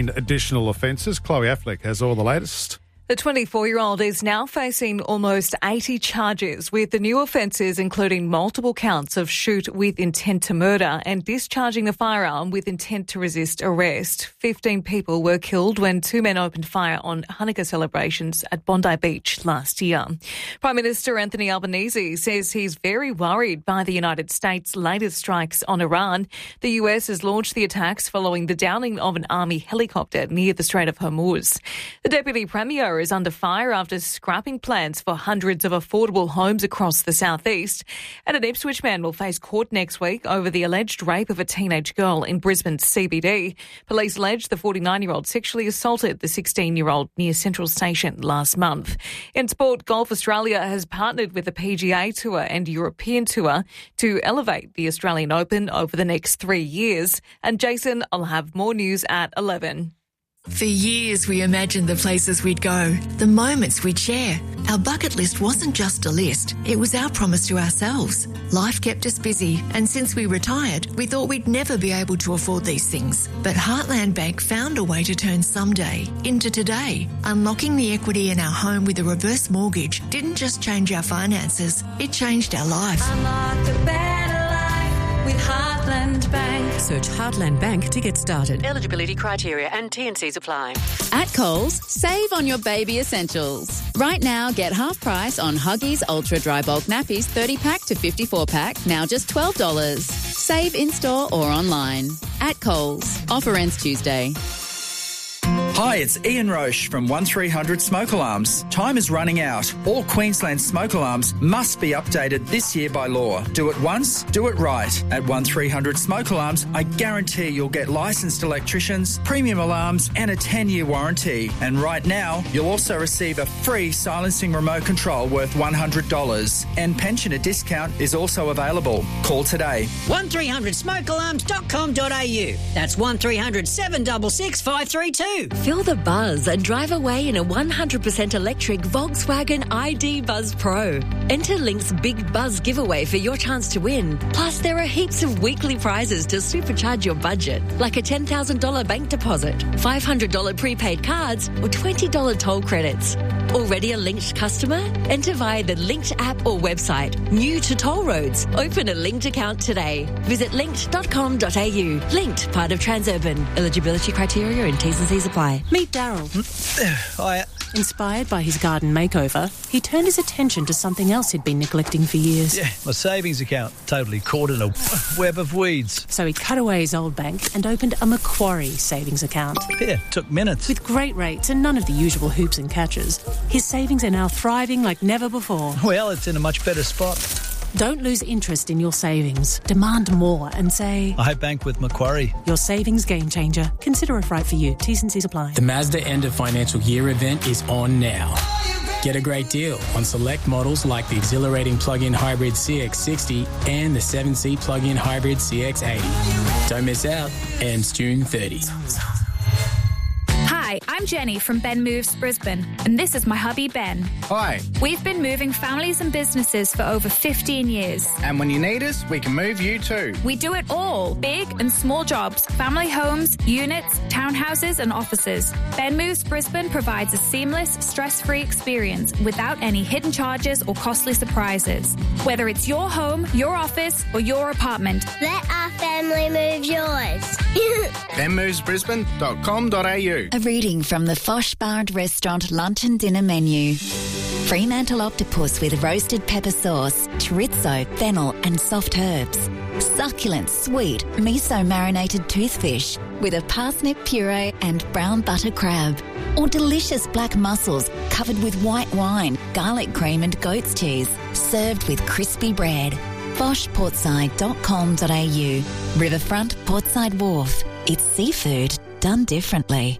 Additional offences. Chloe Affleck has all the latest. The 24-year-old is now facing almost 80 charges, with the new offences including multiple counts of shoot with intent to murder and discharging a firearm with intent to resist arrest. 15 people were killed when two men opened fire on Hanukkah celebrations at Bondi Beach last year. Prime Minister Anthony Albanese says he's very worried by the United States' latest strikes on Iran. The US has launched the attacks following the downing of an army helicopter near the Strait of Hormuz. The Deputy Premier is under fire after scrapping plans for hundreds of affordable homes across the southeast. And an Ipswich man will face court next week over the alleged rape of a teenage girl in Brisbane's CBD. Police allege the 49-year-old sexually assaulted the 16-year-old near Central Station last month. In sport, Golf Australia has partnered with the PGA Tour and European Tour to elevate the Australian Open over the next 3 years. And Jason, I'll have more news at 11. For years, we imagined the places we'd go, the moments we'd share. Our bucket list wasn't just a list, it was our promise to ourselves. Life kept us busy, and since we retired, we thought we'd never be able to afford these things. But Heartland Bank found a way to turn someday into today. Unlocking the equity in our home with a reverse mortgage didn't just change our finances, it changed our life. Unlock a better life with Heartland Bank. Search Heartland Bank to get started. Eligibility criteria and T&Cs apply. At Coles, save on your baby essentials. Right now, get half price on Huggies Ultra Dry Bulk Nappies 30-pack to 54-pack, now just $12. Save in-store or online. At Coles. Offer ends Tuesday. Hi, it's Ian Roche from 1300 Smoke Alarms. Time is running out. All Queensland smoke alarms must be updated this year by law. Do it once, do it right. At 1300 Smoke Alarms, I guarantee you'll get licensed electricians, premium alarms and a 10-year warranty. And right now, you'll also receive a free silencing remote control worth $100. And pensioner discount is also available. Call today. 1300smokealarms.com.au. That's 1300 766 532. Feel the buzz and drive away in a 100% electric Volkswagen ID Buzz Pro. Enter Link's Big Buzz giveaway for your chance to win. Plus, there are heaps of weekly prizes to supercharge your budget, like a $10,000 bank deposit, $500 prepaid cards, or $20 toll credits. Already a Linked customer? Enter via the Linked app or website. New to toll roads? Open a Linked account today. Visit linked.com.au. Linked, part of Transurban. Eligibility criteria and T's and C's apply. Meet Daryl. Hi. Inspired by his garden makeover, he turned his attention to something else he'd been neglecting for years. Yeah, my savings account, totally caught in a web of weeds. So he cut away his old bank and opened a Macquarie savings account. Yeah, took minutes. With great rates and none of the usual hoops and catches, his savings are now thriving like never before. Well, it's in a much better spot. Don't lose interest in your savings. Demand more and say, I bank with Macquarie. Your savings game changer. Consider if right for you. T's and C's apply. The Mazda End of Financial Year event is on now. Get a great deal on select models like the exhilarating plug-in hybrid CX-60 and the 7-seat plug-in hybrid CX-80. Don't miss out. Ends June 30. Hi, I'm Jenny from Ben Moves Brisbane, and this is my hubby Ben. Hi. We've been moving families and businesses for over 15 years. And when you need us, we can move you too. We do it all, big and small jobs, family homes, units, townhouses and offices. Ben Moves Brisbane provides a seamless, stress-free experience without any hidden charges or costly surprises. Whether it's your home, your office or your apartment. Let our family move yours. benmovesbrisbane.com.au. A reading from the Fosh Bar and Restaurant lunch and dinner menu. Fremantle octopus with roasted pepper sauce, chorizo, fennel and soft herbs. Succulent, sweet, miso-marinated toothfish with a parsnip puree and brown butter crab. Or delicious black mussels covered with white wine, garlic cream and goat's cheese, served with crispy bread. foshportside.com.au. Riverfront Portside Wharf. It's seafood done differently.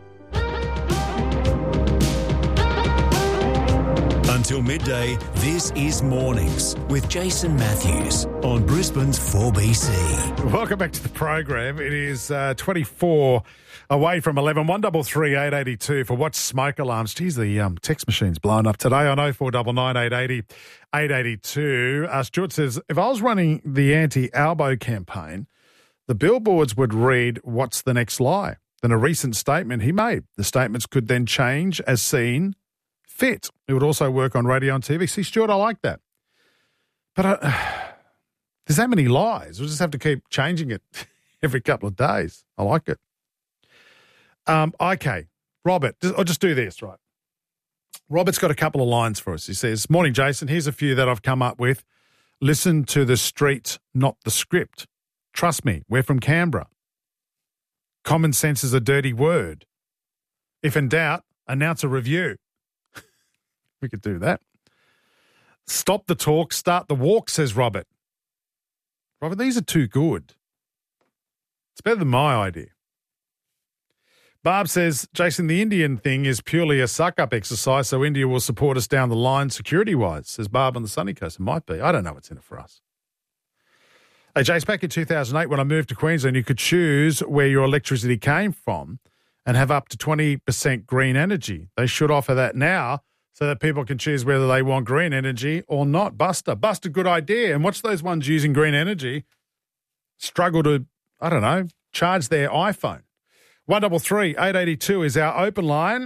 Until midday, this is Mornings with Jason Matthews on Brisbane's 4BC. Welcome back to the program. It is 24 away from 11, 133 882 for what's smoke alarms. Geez, the text machine's blown up today on 0499 880 882. Stuart says, if I was running the anti-Albo campaign, the billboards would read, what's the next lie? than a recent statement he made. The statements could then change as seen fit. It would also work on radio and TV. See, Stuart, I like that. But there's that many lies. We'll just have to keep changing it every couple of days. I like it. Okay, Robert, I'll just do this, right? Robert's got a couple of lines for us. He says, "Morning, Jason. Here's a few that I've come up with. Listen to the street, not the script. Trust me, we're from Canberra. Common sense is a dirty word. If in doubt, announce a review." We could do that. "Stop the talk, start the walk," says Robert. Robert, these are too good. It's better than my idea. Barb says, "Jason, the Indian thing is purely a suck-up exercise, so India will support us down the line security-wise," says Barb on the sunny coast. It might be. I don't know what's in it for us. Hey, Jace, back in 2008 when I moved to Queensland, you could choose where your electricity came from and have up to 20% green energy. They should offer that now so that people can choose whether they want green energy or not. Buster, good idea. And watch those ones using green energy struggle to, I don't know, charge their iPhone. 133 882 is our open line.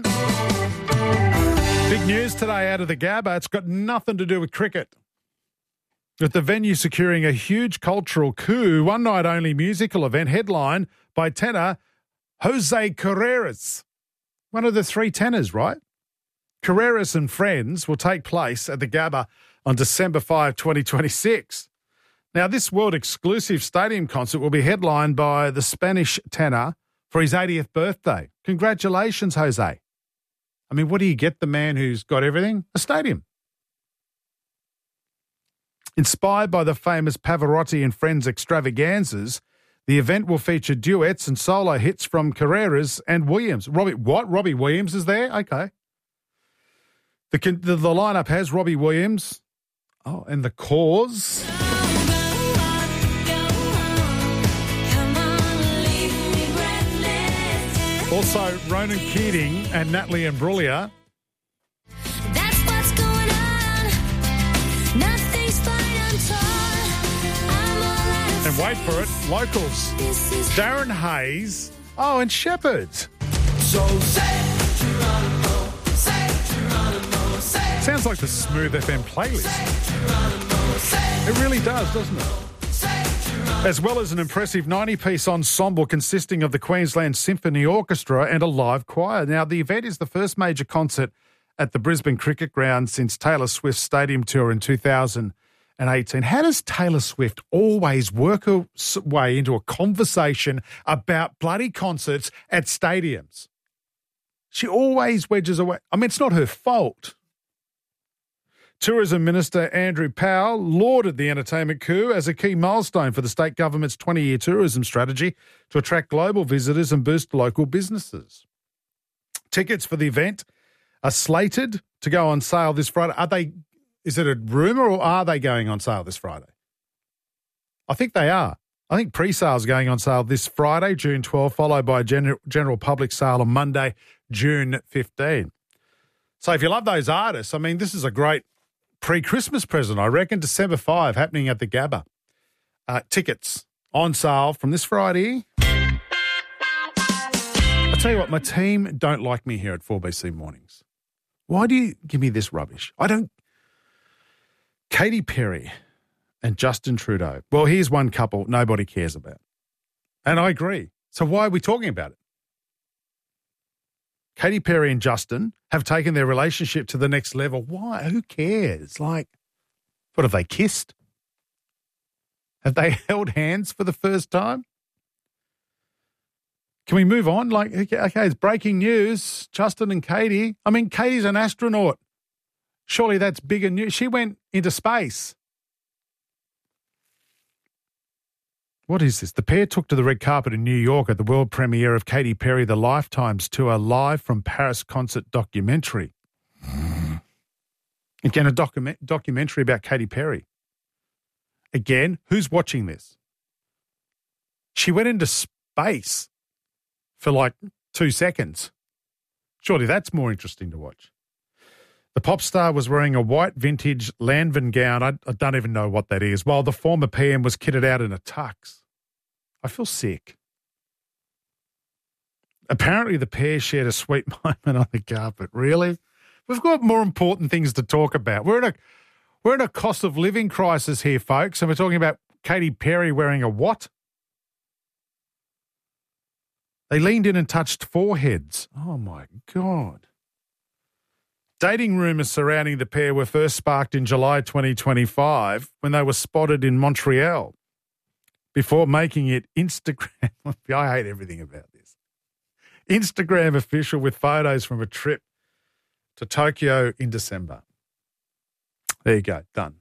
Big news today out of the Gabba. It's got nothing to do with cricket. With the venue securing a huge cultural coup, one-night-only musical event headlined by tenor Jose Carreras. One of the three tenors, right? Carreras and Friends will take place at the Gabba on December 5, 2026. Now, this world-exclusive stadium concert will be headlined by the Spanish tenor for his 80th birthday. Congratulations, Jose. I mean, what do you get the man who's got everything? A stadium. Inspired by the famous Pavarotti and Friends extravaganzas, the event will feature duets and solo hits from Carreras and Williams. Robbie Williams is there? Okay. The lineup has Robbie Williams. Oh, and The Cause. Also, Ronan Keating and Natalie Imbruglia. That's what's going on. Nothing's fine, I'm torn. I'm all out of And wait for it, locals. Darren Hayes. Oh, and Shepherds. So say Geronimo, say. Sounds like the Smooth FM playlist. It really does, doesn't it? As well as an impressive 90-piece ensemble consisting of the Queensland Symphony Orchestra and a live choir. Now, the event is the first major concert at the Brisbane Cricket Ground since Taylor Swift's stadium tour in 2018. How does Taylor Swift always work her way into a conversation about bloody concerts at stadiums? She always wedges away. I mean, it's not her fault. Tourism Minister Andrew Powell lauded the entertainment coup as a key milestone for the state government's 20-year tourism strategy to attract global visitors and boost local businesses. Tickets for the event are slated to go on sale this Friday. Is it a rumour or are they going on sale this Friday? I think they are. I think pre-sales going on sale this Friday, June 12, followed by a general public sale on Monday, June 15. So if you love those artists, I mean, this is a great pre-Christmas present, I reckon. December 5, happening at the Gabba. Tickets on sale from this Friday. I tell you what, my team don't like me here at 4BC Mornings. Why do you give me this rubbish? Katy Perry and Justin Trudeau. Well, here's one couple nobody cares about. And I agree. So why are we talking about it? Katy Perry and Justin have taken their relationship to the next level. Why? Who cares? Like, what, have they kissed? Have they held hands for the first time? Can we move on? Like, okay, it's breaking news. Justin and Katy. I mean, Katy's an astronaut. Surely that's bigger news. She went into space. What is this? The pair took to the red carpet in New York at the world premiere of Katy Perry, The Lifetimes Tour, live from Paris concert documentary. Again, a documentary about Katy Perry. Again, who's watching this? She went into space for like 2 seconds. Surely that's more interesting to watch. The pop star was wearing a white vintage Lanvin gown. I don't even know what that is, while the former PM was kitted out in a tux. I feel sick. Apparently the pair shared a sweet moment on the carpet. Really? We've got more important things to talk about. We're in a cost of living crisis here, folks, and we're talking about Katy Perry wearing a what? They leaned in and touched foreheads. Oh, my God. Dating rumours surrounding the pair were first sparked in July 2025 when they were spotted in Montreal before making it Instagram. I hate everything about this. Instagram official with photos from a trip to Tokyo in December. There you go. Done.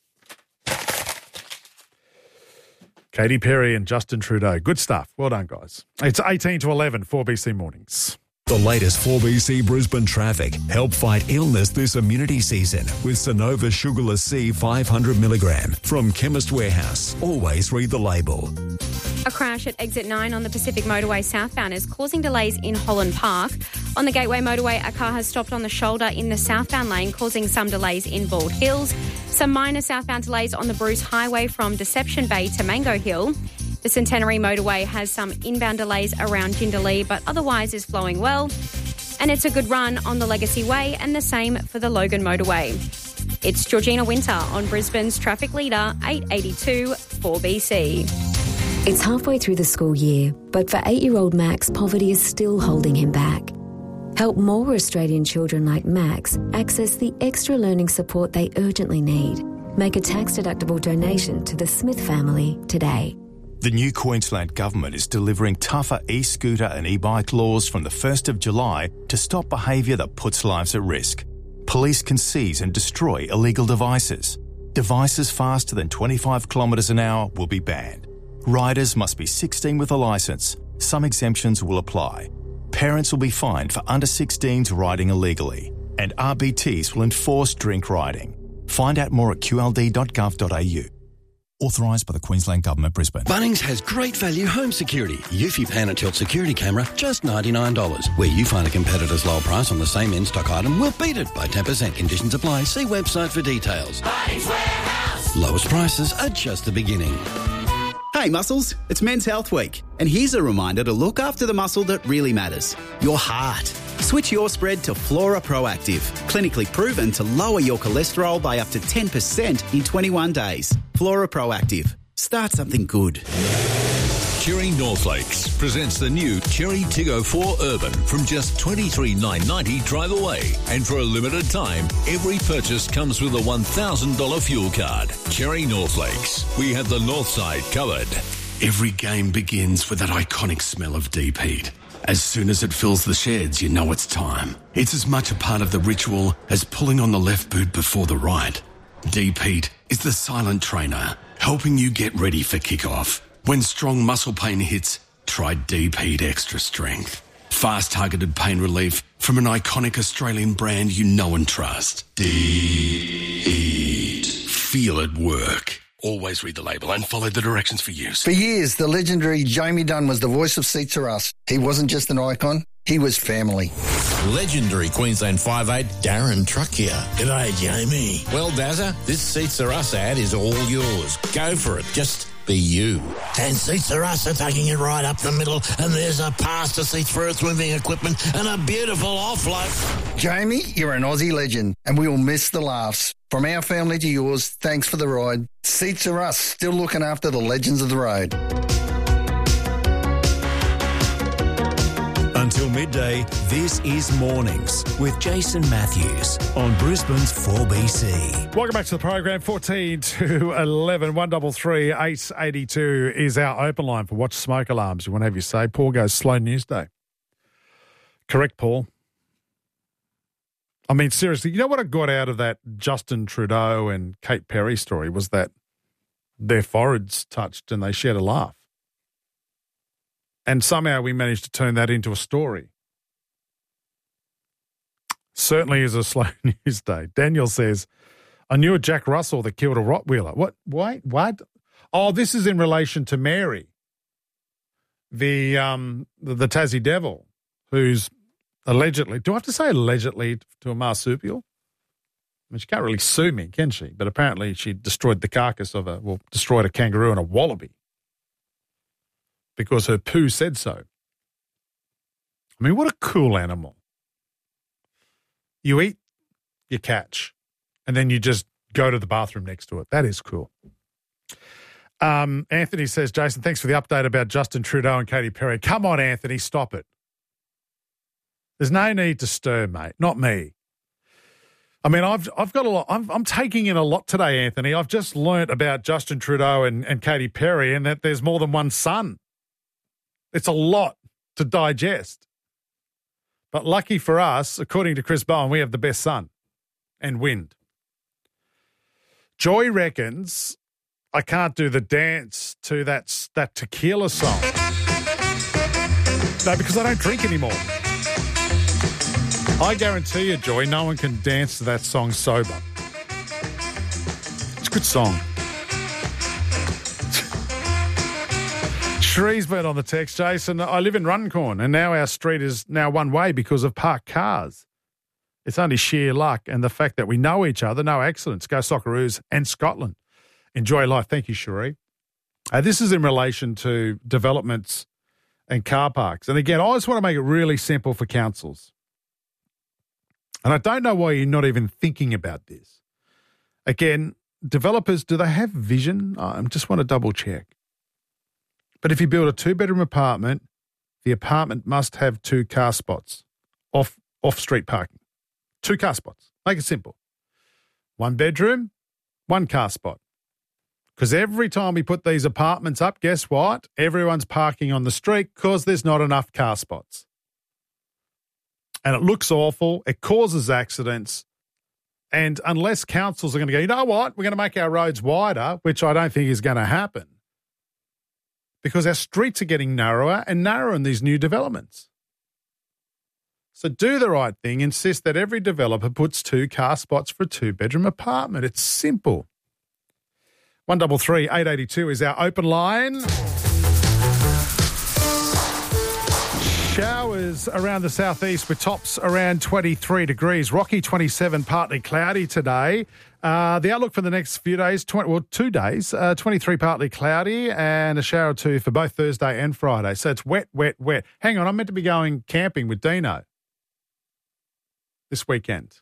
Katy Perry and Justin Trudeau. Good stuff. Well done, guys. It's 18 to 11, 4BC Mornings. The latest 4BC Brisbane traffic. Help fight illness this immunity season with Sonova Sugarless C 500 milligram from Chemist Warehouse. Always read the label. A crash at exit 9 on the Pacific Motorway southbound is causing delays in Holland Park. On the Gateway Motorway, a car has stopped on the shoulder in the southbound lane, causing some delays in Bald Hills. Some minor southbound delays on the Bruce Highway from Deception Bay to Mango Hill. The Centenary Motorway has some inbound delays around Jindalee, but otherwise is flowing well. And it's a good run on the Legacy Way, and the same for the Logan Motorway. It's Georgina Winter on Brisbane's Traffic Leader, 882 4BC. It's halfway through the school year, but for 8-year-old Max, poverty is still holding him back. Help more Australian children like Max access the extra learning support they urgently need. Make a tax-deductible donation to the Smith family today. The new Queensland Government is delivering tougher e-scooter and e-bike laws from the 1st of July to stop behaviour that puts lives at risk. Police can seize and destroy illegal devices. Devices faster than 25 kilometres an hour will be banned. Riders must be 16 with a licence. Some exemptions will apply. Parents will be fined for under 16s riding illegally. And RBTs will enforce drink riding. Find out more at qld.gov.au. Authorised by the Queensland Government, Brisbane. Bunnings has great value home security. Eufy Pan and Tilt security camera, just $99. Where you find a competitor's lower price on the same in-stock item, we'll beat it by 10%. Conditions apply. See website for details. Bunnings Warehouse. Lowest prices are just the beginning. Hey muscles, it's Men's Health Week, and here's a reminder to look after the muscle that really matters, your heart. Switch your spread to Flora Proactive, clinically proven to lower your cholesterol by up to 10% in 21 days. Flora Proactive. Start something good. Cherry Northlakes presents the new Cherry Tiggo 4 Urban from just $23,990 drive away. And for a limited time, every purchase comes with a $1,000 fuel card. Cherry Northlakes. We have the north side covered. Every game begins with that iconic smell of deep heat. As soon as it fills the sheds, you know it's time. It's as much a part of the ritual as pulling on the left boot before the right. Deep heat is the silent trainer, helping you get ready for kickoff. When strong muscle pain hits, try Deep Heat Extra Strength. Fast targeted pain relief from an iconic Australian brand you know and trust. Deep Heat. Feel it work. Always read the label and follow the directions for use. For years, the legendary Jamie Dunn was the voice of Seats Are Us. He wasn't just an icon, he was family. Legendary Queensland 5'8", Darren Truckier. G'day, Jamie. Well, Dazza, this Seats Are Us ad is all yours. Go for it. Just be you. And Seats Are Us are taking it right up the middle, and there's a pass to seats for earth-moving equipment and a beautiful offload. Jamie, you're an Aussie legend, and we will miss the laughs. From our family to yours, thanks for the ride. Seats Are Us, still looking after the legends of the road. Until midday, this is Mornings with Jason Matthews on Brisbane's 4BC. Welcome back to the program. 14 to 11, 133 882 is our open line for Watch Smoke Alarms. You want to have your say? Paul goes slow news day. Correct, Paul. I mean, seriously, you know what I got out of that Justin Trudeau and Katy Perry story was that their foreheads touched and they shared a laugh. And somehow we managed to turn that into a story. Certainly is a slow news day. Daniel says, I knew a Jack Russell that killed a Rottweiler. What? Why? What? Oh, this is in relation to Mary, the Tassie Devil, who's allegedly, do I have to say allegedly to a marsupial? I mean, she can't really sue me, can she? But apparently she destroyed the carcass of destroyed a kangaroo and a wallaby because her poo said so. I mean, what a cool animal. You eat, you catch, and then you just go to the bathroom next to it. That is cool. Anthony says, Jason, thanks for the update about Justin Trudeau and Katy Perry. Come on, Anthony, stop it. There's no need to stir, mate. Not me. I mean, I've got a lot. I'm taking in a lot today, Anthony. I've just learnt about Justin Trudeau and Katy Perry and that there's more than one son. It's a lot to digest. But lucky for us, according to Chris Bowen, we have the best sun and wind. Joy reckons I can't do the dance to that tequila song. No, because I don't drink anymore. I guarantee you, Joy, no one can dance to that song sober. It's a good song. Shreesburn on the text, Jason. I live in Runcorn, and now our street is now one way because of parked cars. It's only sheer luck and the fact that we know each other, no accidents. Go Socceroos and Scotland. Enjoy life. Thank you, Cherie. This is in relation to developments and car parks. And again, I just want to make it really simple for councils. And I don't know why you're not even thinking about this. Again, developers, do they have vision? I just want to double check. But if you build a 2-bedroom apartment, the apartment must have 2 car spots, off-street parking. 2 car spots. Make it simple. 1 bedroom, 1 car spot. Because every time we put these apartments up, guess what? Everyone's parking on the street because there's not enough car spots. And it looks awful. It causes accidents. And unless councils are going to go, you know what? We're going to make our roads wider, which I don't think is going to happen. Because our streets are getting narrower and narrower in these new developments. So do the right thing. Insist that every developer puts 2 car spots for a 2-bedroom apartment. It's simple. 133 882 is our open line. Showers around the southeast with tops around 23 degrees. Rocky 27, partly cloudy today. The outlook for the next few days, 2 days, 23 partly cloudy and a shower or 2 for both Thursday and Friday. So it's wet, wet, wet. Hang on, I'm meant to be going camping with Dino this weekend.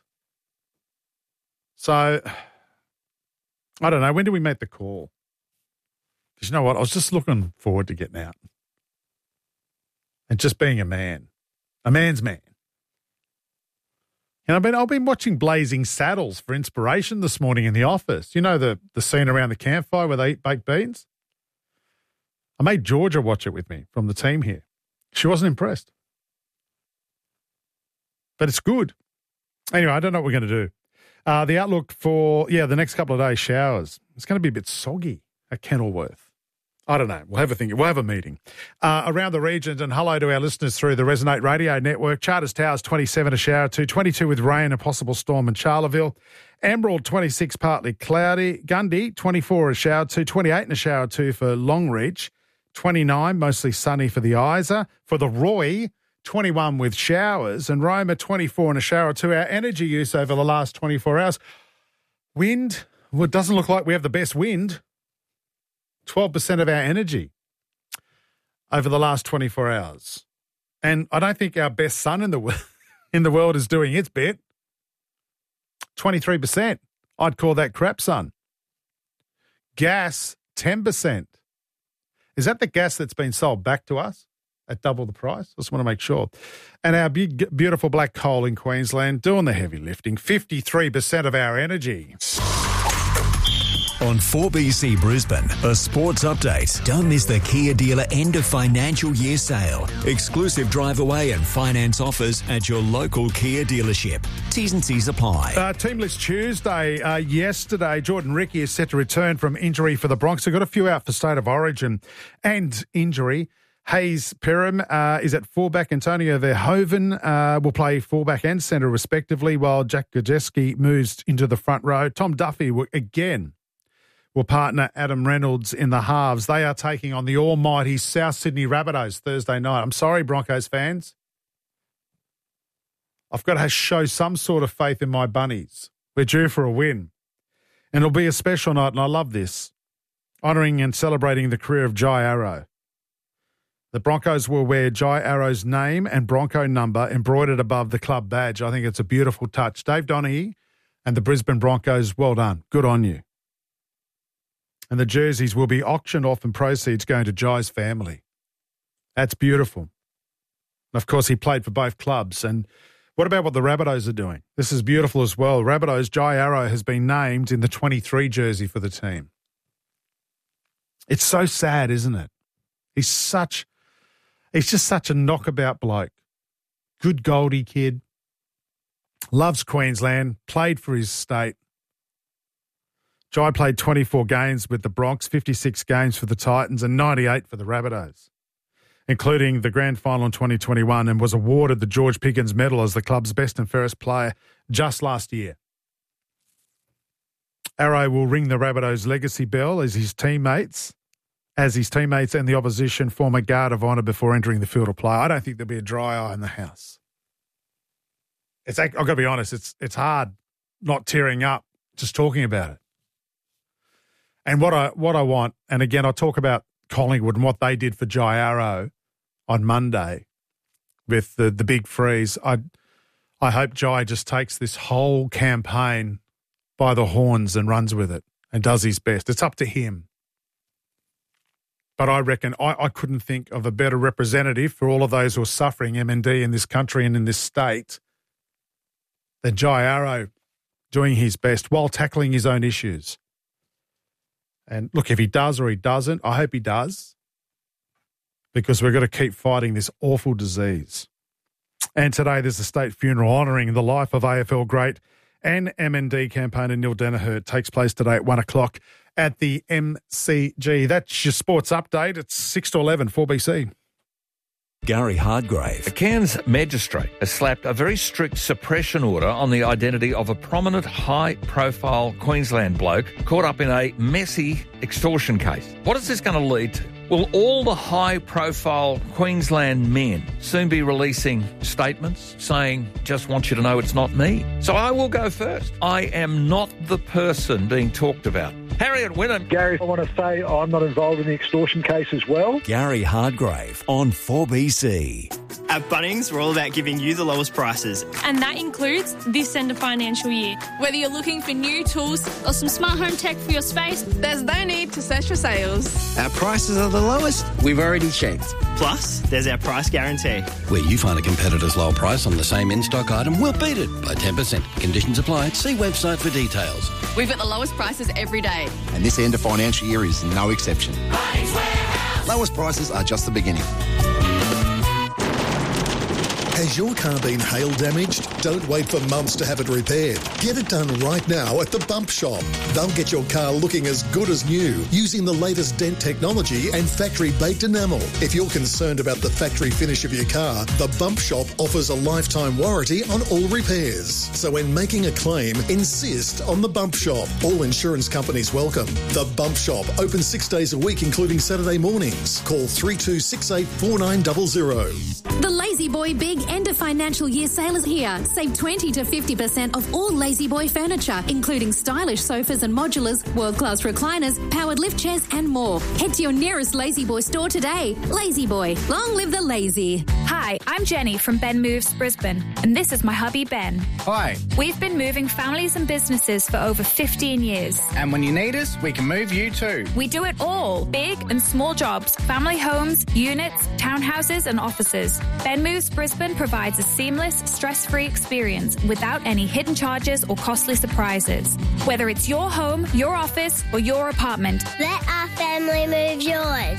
So, I don't know. When do we make the call? Because you know what? I was just looking forward to getting out and just being a man, a man's man. And I've been watching Blazing Saddles for inspiration this morning in the office. You know the scene around the campfire where they eat baked beans? I made Georgia watch it with me from the team here. She wasn't impressed. But it's good. Anyway, I don't know what we're going to do. The outlook for, the next couple of days, showers. It's going to be a bit soggy at Kenilworth. I don't know. We'll have a think. We'll have a meeting. Around the regions, and hello to our listeners through the Resonate Radio Network. Charters Towers, 27, a shower 2, 22 with rain, a possible storm in Charleville. Emerald, 26, partly cloudy. Gundy, 24, a shower 2, 28 and a shower 2 for Longreach. 29, mostly sunny for the Isa. For the Roy, 21 with showers. And Roma, 24 and a shower 2. Our energy use over the last 24 hours. Wind, well, it doesn't look like we have the best wind. 12% of our energy over the last 24 hours. And I don't think our best sun in the world is doing its bit. 23%. I'd call that crap sun. Gas, 10%. Is that the gas that's been sold back to us at double the price? I just want to make sure. And our beautiful black coal in Queensland doing the heavy lifting. 53% of our energy. On 4BC Brisbane, a sports update. Don't miss the Kia dealer end of financial year sale. Exclusive drive away and finance offers at your local Kia dealership. T's and C's apply. Team list Tuesday. Yesterday, Jordan Ricky is set to return from injury for the Bronx. They've got a few out for State of Origin and injury. Hayes Perham is at fullback. Antonio Verhoeven will play fullback and centre respectively, while Jack Gajewski moves into the front row. Tom Duffy will partner Adam Reynolds in the halves. They are taking on the almighty South Sydney Rabbitohs Thursday night. I'm sorry, Broncos fans. I've got to show some sort of faith in my bunnies. We're due for a win. And it'll be a special night, and I love this, honouring and celebrating the career of Jai Arrow, The Broncos will wear Jai Arrow's name and Bronco number embroidered above the club badge. I think it's a beautiful touch. Dave Donaghy and the Brisbane Broncos, well done. Good on you. And the jerseys will be auctioned off and proceeds going to Jai's family. That's beautiful. And of course, he played for both clubs. And what about what the Rabbitohs are doing? This is beautiful as well. Rabbitohs, Jai Arrow has been named in the 23 jersey for the team. It's so sad, isn't it? He's just such a knockabout bloke. Good Goldie kid. Loves Queensland. Played for his state. Jai played 24 games with the Bronx, 56 games for the Titans and 98 for the Rabbitohs, including the grand final in 2021, and was awarded the George Pickens Medal as the club's best and fairest player just last year. Arrow will ring the Rabbitohs' legacy bell as his teammates and the opposition form a guard of honour before entering the field of play. I don't think there'll be a dry eye in the house. I've got to be honest, it's hard not tearing up just talking about it. And what I want, and again, I'll talk about Collingwood and what they did for Jai Arrow on Monday with the big freeze. I hope Jai just takes this whole campaign by the horns and runs with it and does his best. It's up to him. But I reckon I couldn't think of a better representative for all of those who are suffering MND in this country and in this state than Jai Arrow doing his best while tackling his own issues. And look, if he does or he doesn't, I hope he does, because we've got to keep fighting this awful disease. And today there's a state funeral honouring the life of AFL great and MND campaigner Neil Danaher. It takes place today at 1 o'clock at the MCG. That's your sports update. It's 6 to 11, 4BC. Gary Hardgrave. A Cairns magistrate has slapped a very strict suppression order on the identity of a prominent high-profile Queensland bloke caught up in a messy extortion case. What is this going to lead to? Will all the high-profile Queensland men soon be releasing statements saying, just want you to know it's not me? So I will go first. I am not the person being talked about. Harriet Winham. Gary, I want to say I'm not involved in the extortion case as well. Gary Hardgrave on 4BC. At Bunnings, we're all about giving you the lowest prices. And that includes this end of financial year. Whether you're looking for new tools or some smart home tech for your space, there's no need to search for sales. Our prices are the lowest. We've already checked. Plus, there's our price guarantee. Where you find a competitor's low price on the same in-stock item, we'll beat it by 10%. Conditions apply. See website for details. We've got the lowest prices every day. And this end of financial year is no exception. Lowest prices are just the beginning. Has your car been hail damaged? Don't wait for months to have it repaired. Get it done right now at the Bump Shop. They'll get your car looking as good as new using the latest dent technology and factory-baked enamel. If you're concerned about the factory finish of your car, the Bump Shop offers a lifetime warranty on all repairs. So when making a claim, insist on the Bump Shop. All insurance companies welcome. The Bump Shop, open 6 days a week, including Saturday mornings. Call 3268 4900. The Lazy Boy Big End of Financial Year sale is here. Save 20 to 50% off all Lazy Boy furniture, including stylish sofas and modulars, world-class recliners, powered lift chairs and more. Head to your nearest Lazy Boy store today. Lazy Boy, long live the lazy. Hi, I'm Jenny from Ben Moves Brisbane, and this is my hubby Ben. Hi. We've been moving families and businesses for over 15 years. And when you need us, we can move you too. We do it all. Big and small jobs, family homes, units, townhouses and offices. Ben Moves Brisbane provides a seamless, stress-free experience without any hidden charges or costly surprises. Whether it's your home, your office or your apartment. Let our family move yours.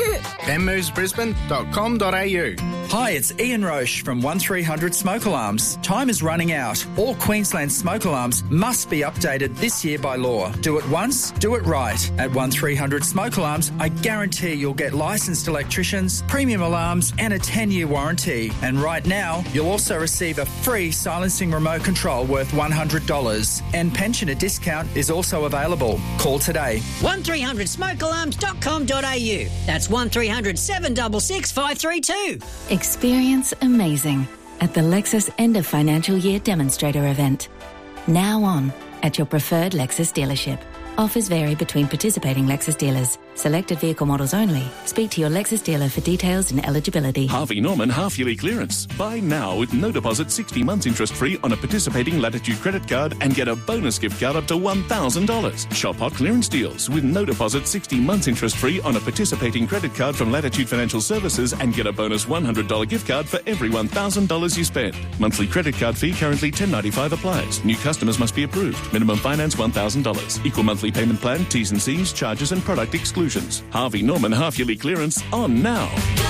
benmovesbrisbane.com.au. Hi, it's Ian Roche from 1300 Smoke Alarms. Time is running out. All Queensland smoke alarms must be updated this year by law. Do it once, do it right. At 1300 Smoke Alarms, I guarantee you'll get licensed electricians, premium alarms and a 10-year warranty. And right now, you'll also receive a free silencing remote control worth $100. And pensioner discount is also available. Call today. 1300smokealarms.com.au. That's 1300 766 532. Experience amazing at the Lexus End of Financial Year Demonstrator event. Now on at your preferred Lexus dealership. Offers vary between participating Lexus dealers. Selected vehicle models only. Speak to your Lexus dealer for details and eligibility. Harvey Norman half-yearly clearance. Buy now with no deposit, 60 months interest-free on a participating Latitude credit card and get a bonus gift card up to $1,000. Shop hot clearance deals with no deposit, 60 months interest-free on a participating credit card from Latitude Financial Services and get a bonus $100 gift card for every $1,000 you spend. Monthly credit card fee currently $10.95 applies. New customers must be approved. Minimum finance $1,000. Equal monthly payment plan, T's and C's, charges and product exclusions. Harvey Norman half-yearly clearance on now.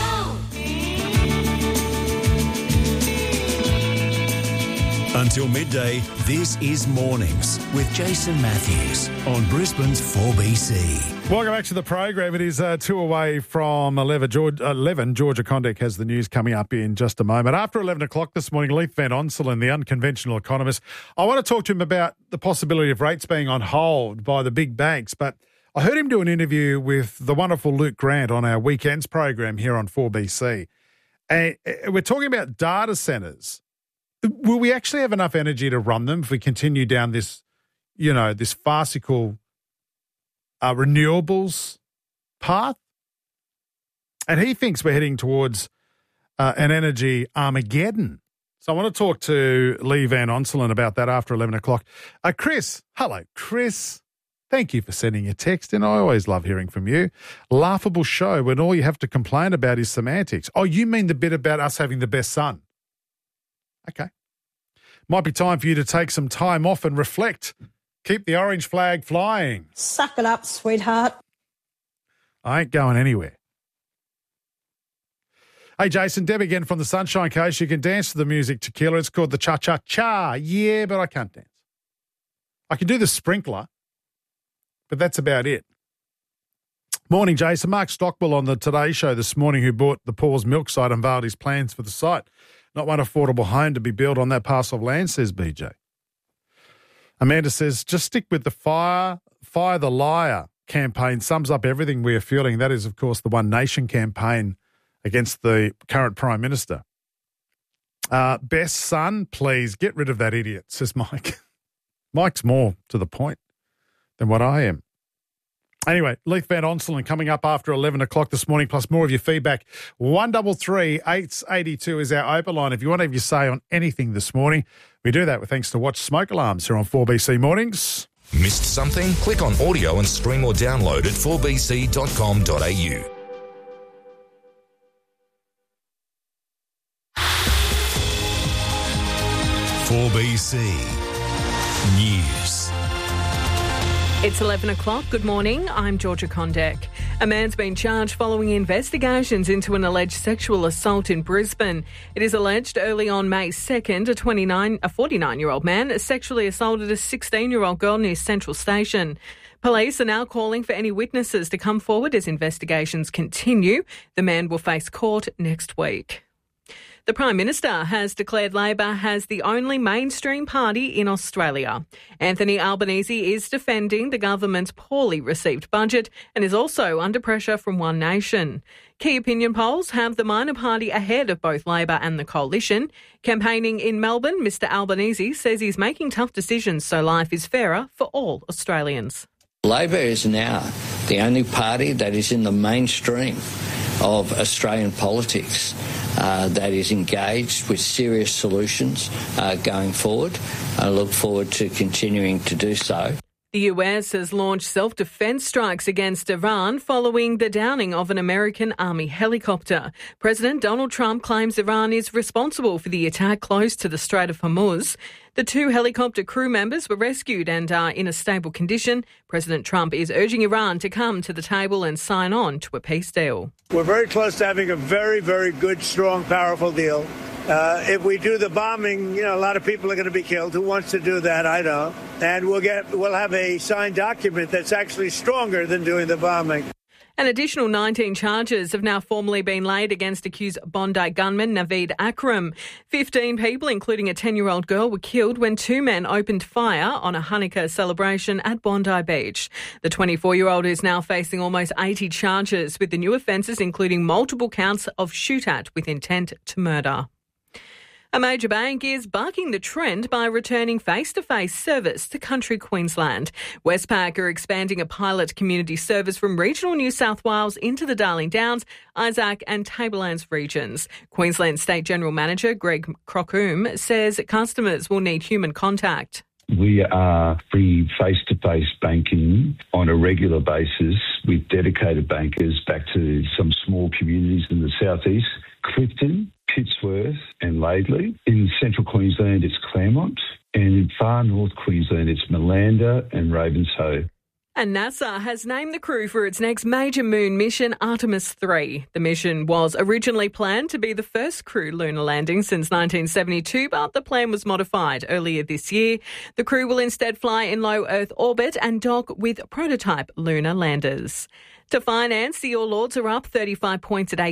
Until midday, this is Mornings with Jason Matthews on Brisbane's 4BC. Welcome back to the program. It is 2 away from 11. Georgia Condek has the news coming up in just a moment. After 11 o'clock this morning, Leith Van Onselen, the unconventional economist, I want to talk to him about the possibility of rates being on hold by the big banks, but I heard him do an interview with the wonderful Luke Grant on our weekends program here on 4BC. And we're talking about data centres. Will we actually have enough energy to run them if we continue down this, this farcical renewables path? And he thinks we're heading towards an energy Armageddon. So I want to talk to Lee Van Onselen about that after 11 o'clock. Chris, hello, Chris. Thank you for sending your text in. I always love hearing from you. Laughable show when all you have to complain about is semantics. Oh, you mean the bit about us having the best son? Okay. Might be time for you to take some time off and reflect. Keep the orange flag flying. Suck it up, sweetheart. I ain't going anywhere. Hey, Jason, Deb again from the Sunshine Coast. You can dance to the music, Tequila. It's called the Cha-Cha-Cha. Yeah, but I can't dance. I can do the sprinkler, but that's about it. Morning, Jason. Mark Stockwell on the Today Show this morning, who bought the Paul's Milk site, unveiled his plans for the site. Not one affordable home to be built on that parcel of land, says BJ. Amanda says, just stick with the fire the liar campaign. Sums up everything we are feeling. That is, of course, the One Nation campaign against the current Prime Minister. Best son, please get rid of that idiot, says Mike. Mike's more to the point than what I am. Anyway, Leith Van Onselen coming up after 11 o'clock this morning, plus more of your feedback. 133 882 is our open line. If you want to have your say on anything this morning, we do that with thanks to Watch Smoke Alarms here on 4BC Mornings. Missed something? Click on audio and stream or download at 4bc.com.au. News. It's 11 o'clock. Good morning. I'm Georgia Condek. A man's been charged following investigations into an alleged sexual assault in Brisbane. It is alleged early on May 2nd, a 49-year-old man sexually assaulted a 16-year-old girl near Central Station. Police are now calling for any witnesses to come forward as investigations continue. The man will face court next week. The Prime Minister has declared Labor has the only mainstream party in Australia. Anthony Albanese is defending the government's poorly received budget and is also under pressure from One Nation. Key opinion polls have the minor party ahead of both Labor and the Coalition. Campaigning in Melbourne, Mr Albanese says he's making tough decisions so life is fairer for all Australians. Labor is now the only party that is in the mainstream of Australian politics that is engaged with serious solutions going forward. I look forward to continuing to do so. The US has launched self-defense strikes against Iran following the downing of an American Army helicopter. President Donald Trump claims Iran is responsible for the attack close to the Strait of Hormuz. The two helicopter crew members were rescued and are in a stable condition. President Trump is urging Iran to come to the table and sign on to a peace deal. We're very close to having a very, very good, strong, powerful deal. If we do the bombing, a lot of people are going to be killed. Who wants to do that? I don't. And we'll have a signed document that's actually stronger than doing the bombing. An additional 19 charges have now formally been laid against accused Bondi gunman Naveed Akram. 15 people, including a 10-year-old girl, were killed when two men opened fire on a Hanukkah celebration at Bondi Beach. The 24-year-old is now facing almost 80 charges, with the new offences including multiple counts of shoot-at with intent to murder. A major bank is bucking the trend by returning face-to-face service to country Queensland. Westpac are expanding a pilot community service from regional New South Wales into the Darling Downs, Isaac and Tablelands regions. Queensland State General Manager Greg Crocombe says customers will need human contact. We are free face-to-face banking on a regular basis with dedicated bankers back to some small communities in the southeast, Clifton, Pittsworth and Laidley. In central Queensland, it's Claremont. And in far north Queensland, it's Malanda and Ravenshoe. And NASA has named the crew for its next major moon mission, Artemis 3. The mission was originally planned to be the first crewed lunar landing since 1972, but the plan was modified earlier this year. The crew will instead fly in low Earth orbit and dock with prototype lunar landers. To finance, the All Ords are up 35 points at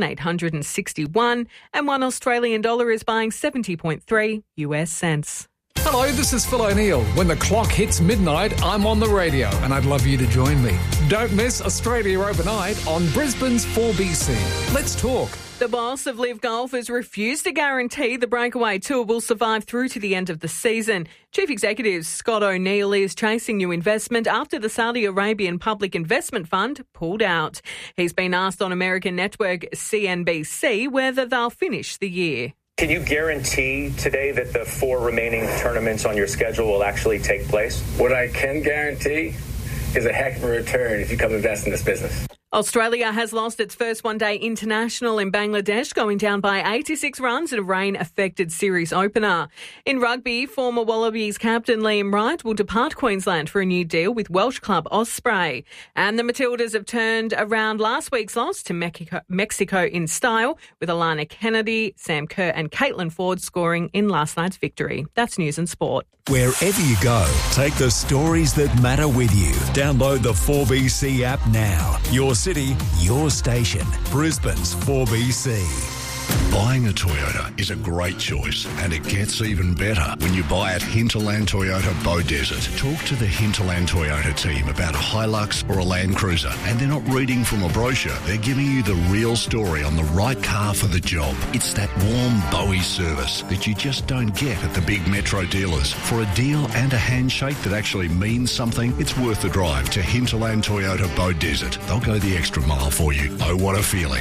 8,861, and $1 Australian dollar is buying 70.3 US cents. Hello, this is Phil O'Neill. When the clock hits midnight, I'm on the radio and I'd love you to join me. Don't miss Australia Overnight on Brisbane's 4BC. Let's talk. The boss of Live Golf has refused to guarantee the Breakaway Tour will survive through to the end of the season. Chief Executive Scott O'Neill is chasing new investment after the Saudi Arabian Public Investment Fund pulled out. He's been asked on American network CNBC whether they'll finish the year. Can you guarantee today that the 4 remaining tournaments on your schedule will actually take place? What I can guarantee is a heck of a return if you come invest in this business. Australia has lost its first one-day international in Bangladesh, going down by 86 runs in a rain-affected series opener. In rugby, former Wallabies captain Liam Wright will depart Queensland for a new deal with Welsh club Osprey. And the Matildas have turned around last week's loss to Mexico in style, with Alana Kennedy, Sam Kerr and Caitlin Ford scoring in last night's victory. That's News and Sport. Wherever you go, take the stories that matter with you. Download the 4BC app now. Your city, your station. Brisbane's 4BC. Buying a Toyota is a great choice, and it gets even better when you buy at Hinterland Toyota Beaudesert. Talk to the Hinterland Toyota team about a Hilux or a Land Cruiser, and they're not reading from a brochure. They're giving you the real story on the right car for the job. It's that warm Bowie service that you just don't get at the big metro dealers. For a deal and a handshake that actually means something, it's worth the drive to Hinterland Toyota Beaudesert. They'll go the extra mile for you. Oh, what a feeling.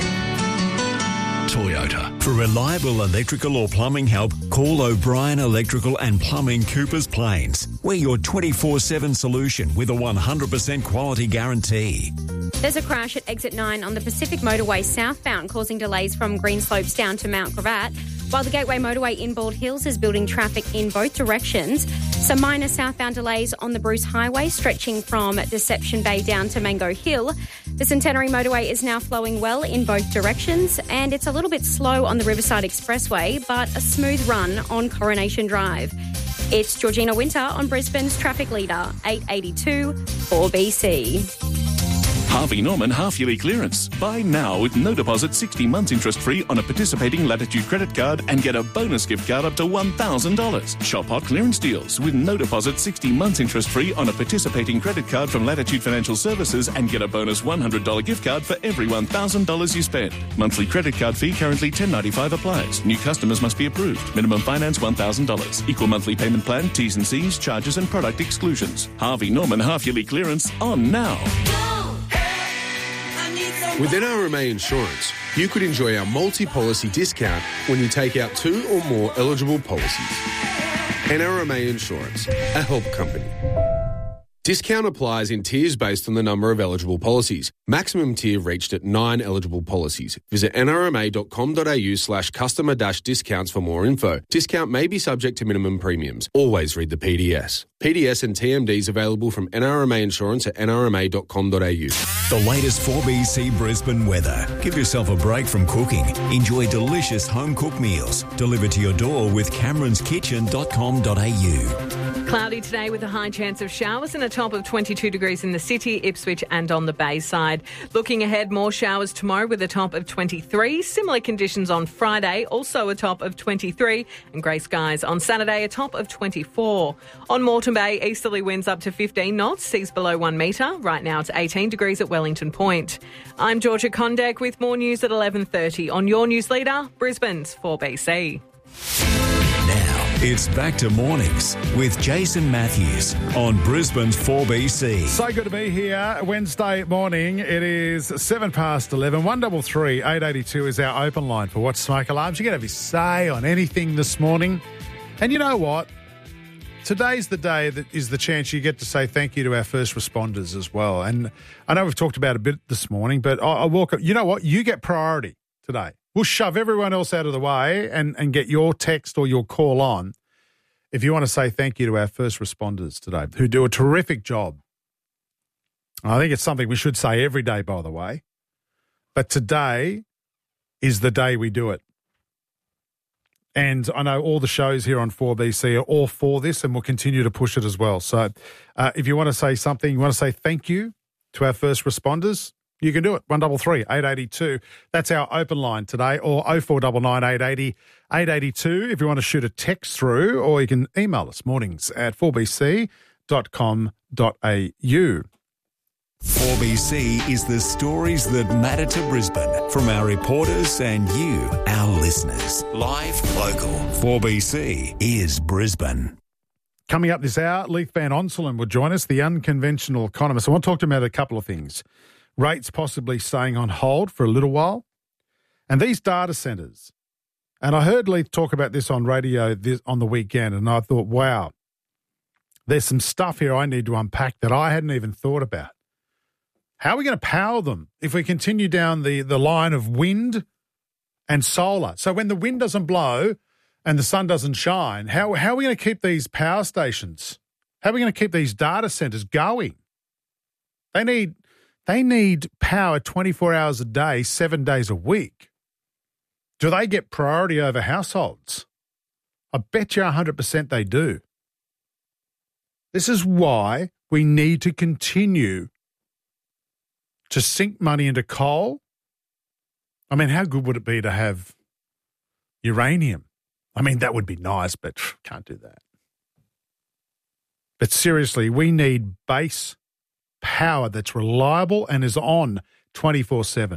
Toyota. For reliable electrical or plumbing help, call O'Brien Electrical and Plumbing, Coopers Plains. We're your 24/7 solution with a 100% quality guarantee. There's a crash at exit 9 on the Pacific Motorway southbound, causing delays from Greenslopes down to Mount Gravatt, while the Gateway Motorway in Bald Hills is building traffic in both directions. Some minor southbound delays on the Bruce Highway, stretching from Deception Bay down to Mango Hill. The Centenary Motorway is now flowing well in both directions, and it's a little bit slow on the Riverside Expressway, but a smooth run on Coronation Drive. It's Georgina Winter on Brisbane's Traffic Leader, 882 4BC. Harvey Norman half-yearly clearance. Buy now with no deposit, 60 months interest-free on a participating Latitude credit card and get a bonus gift card up to $1,000. Shop hot clearance deals with no deposit, 60 months interest-free on a participating credit card from Latitude Financial Services and get a bonus $100 gift card for every $1,000 you spend. Monthly credit card fee currently $10.95 applies. New customers must be approved. Minimum finance $1,000. Equal monthly payment plan, T's and C's, charges and product exclusions. Harvey Norman half-yearly clearance on now. With NRMA Insurance, you could enjoy our multi-policy discount when you take out 2 or more eligible policies. NRMA Insurance, a help company. Discount applies in tiers based on the number of eligible policies. Maximum tier reached at 9 eligible policies. Visit nrma.com.au/customer-discounts for more info. Discount may be subject to minimum premiums. Always read the PDS. PDS and TMDs available from NRMA Insurance at nrma.com.au. The latest 4BC Brisbane weather. Give yourself a break from cooking. Enjoy delicious home-cooked meals delivered to your door with cameronskitchen.com.au. Cloudy today with a high chance of showers and a top of 22 degrees in the city, Ipswich and on the Bayside. Looking ahead, more showers tomorrow with a top of 23. Similar conditions on Friday, also a top of 23. And grey skies on Saturday, a top of 24. On Moreton Bay, easterly winds up to 15 knots, seas below 1 metre. Right now it's 18 degrees at Wellington Point. I'm Georgia Condek with more news at 11:30 on your news leader, Brisbane's 4BC. It's back to mornings with Jason Matthews on Brisbane's 4BC. So good to be here Wednesday morning. It is 11:07. 133 882 is our open line for What's Smoke Alarms. You can have your say on anything this morning. And you know what? Today's the day that is the chance you get to say thank you to our first responders as well. And I know we've talked about it a bit this morning, but I walk up. You know what? You get priority today. We'll shove everyone else out of the way and get your text or your call on if you want to say thank you to our first responders today who do a terrific job. I think it's something we should say every day, by the way. But today is the day we do it. And I know all the shows here on 4BC are all for this and we'll continue to push it as well. So if you want to say something, you want to say thank you to our first responders, you can do it. 133 882. That's our open line today, or 0499 880 882 if you want to shoot a text through, or you can email us mornings at 4bc.com.au. 4BC is the stories that matter to Brisbane from our reporters and you, our listeners. Live, local. 4BC is Brisbane. Coming up this hour, Leith Van Onselen will join us, the unconventional economist. I want to talk to him about a couple of things. Rates possibly staying on hold for a little while, and these data centres. And I heard Leith talk about this on radio on the weekend, and I thought, wow, there's some stuff here I need to unpack that I hadn't even thought about. How are we going to power them if we continue down the line of wind and solar? So when the wind doesn't blow and the sun doesn't shine, how are we going to keep these power stations? How are we going to keep these data centres going? They need power 24 hours a day, 7 days a week. Do they get priority over households? I bet you 100% they do. This is why we need to continue to sink money into coal. I mean, how good would it be to have uranium? I mean, that would be nice, but can't do that. But seriously, we need base power that's reliable and is on 24/7.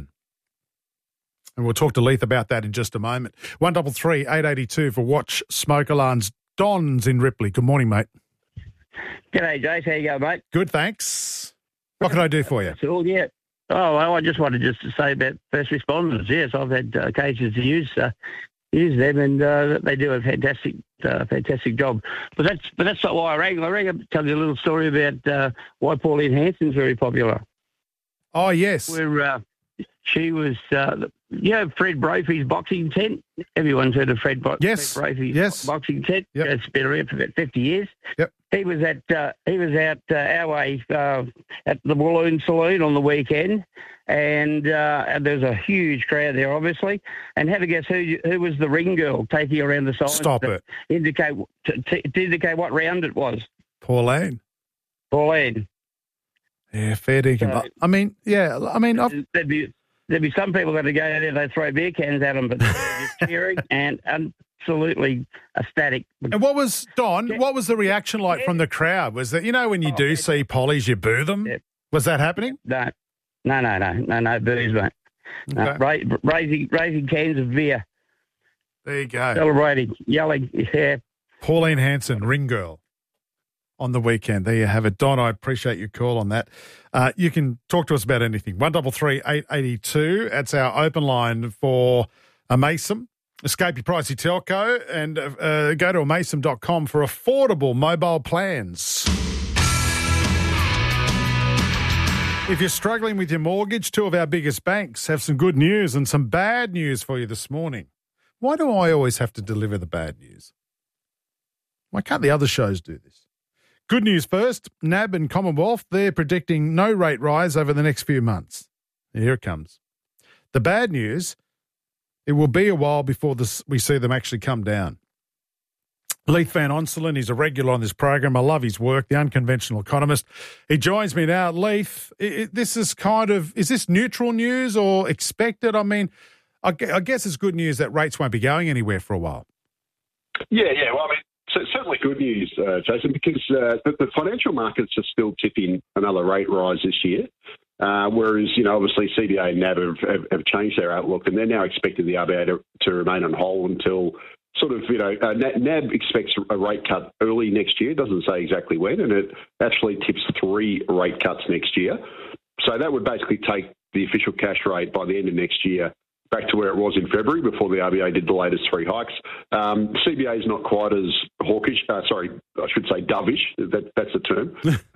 And we'll talk to Leith about that in just a moment. 133 882 for Watch Smoke Alarms. Don's in Ripley. Good morning, mate. G'day, Jace. How you going, mate? Good, thanks. What can I do for you? Cool, yeah. Oh, well, I just wanted to say about first responders. Yes, I've had occasions to use them, and they do a fantastic job. But that's not why I rang. I rang up to tell you a little story about why Pauline Hanson's very popular. Oh, yes. Where she was, Fred Brophy's boxing tent. Everyone's heard of Fred Brophy's boxing tent. Yep. It's been around for about 50 years. Yep. He was out our way at the Walloon Saloon on the weekend, and there's a huge crowd there, obviously. And have a guess who was the ring girl taking around the signs? Stop it. To indicate what round it was. Pauline. Yeah, fair dinkum. There'd be some people that would go there, they'd throw beer cans at them, but they're just cheering and absolutely ecstatic. And what was the reaction like from the crowd? Was that, when you do see pollies, you boo them? Yeah. Was that happening? No, boos, mate. Okay. No, raising cans of beer. There you go. Celebrating, yelling, yeah. Pauline Hanson, ring girl, on the weekend. There you have it. Don, I appreciate your call on that. You can talk to us about anything. 133 882. That's our open line for Amaysim. Escape your pricey telco and go to amaysim.com for affordable mobile plans. If you're struggling with your mortgage, two of our biggest banks have some good news and some bad news for you this morning. Why do I always have to deliver the bad news? Why can't the other shows do this? Good news first, NAB and Commonwealth, they're predicting no rate rise over the next few months. Here it comes. The bad news, it will be a while before we see them actually come down. Leith Van Onselen, he's a regular on this program. I love his work, the unconventional economist. He joins me now. Leith, this is is this neutral news or expected? I mean, I guess it's good news that rates won't be going anywhere for a while. Yeah. Well, I mean, so it's certainly good news, Jason, because the financial markets are still tipping another rate rise this year. Whereas, obviously CBA and NAB have changed their outlook, and they're now expecting the RBA to remain on hold until sort of, NAB expects a rate cut early next year. It doesn't say exactly when, and it actually tips 3 rate cuts next year. So that would basically take the official cash rate by the end of next year back to where it was in February before the RBA did the latest 3 hikes. CBA is not quite as hawkish. I should say dovish. That's the term.